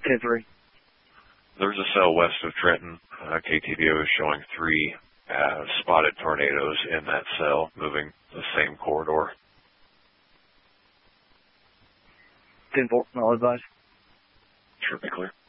10-3. There's a cell west of Trenton. KTVO is showing 3 spotted tornadoes in that cell moving the same corridor. 10-4, I'll advise. Sure, be clear.